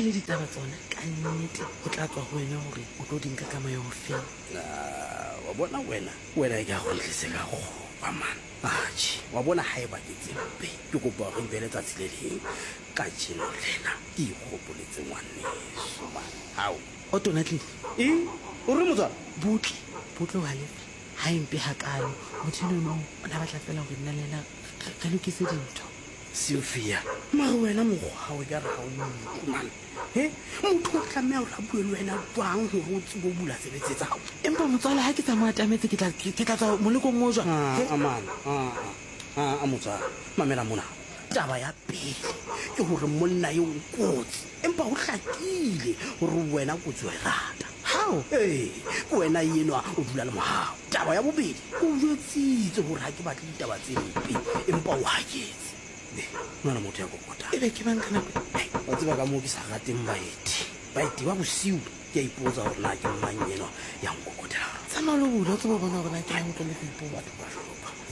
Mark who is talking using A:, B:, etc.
A: ebile ditaba tsona ka nnete go tla tswa go wena gore o tlo di nka ka mayo go feng.
B: Wa bona wena e ka go tlise ka go ba man wa bona ha e ba ke tsempe ke kopa go ibele tsa tsileleng ka tshelo lena ke igopoletse ngwaneso man hao
A: o tona tle
B: o re motswa
A: butle wa lefa ha empe hakalo mothino o na batla fela go nna lena ga lokise dintho
B: Sophia mara wena mogwa o ka ra o man motho o tlameha go bua le wena jwang gore o tsebo bula sebetsetsa gago
A: empa motswala ha ke tsa mo atametse ke tla tswa molekong o jwang
B: motswala mamela mona taba ya pele ke gore monna yo kotsi empa o hlakile gore wena kotsi wa rata hao ke wena yenwa o dula le mohao taba ya bobedi o jwetsitse gore ha ke batle ditaba tse mpe empa o haketse nona motho ya kokota
A: ebe ke banka nako
B: wa tseba ka moo ke sa rateng baeti ba bosiu ke a ipotsa gore na ke mang yenwa ya nkokotela
A: tsamalo bula o tsebo bona gore na ke yang ka le go ipoa
B: batho ba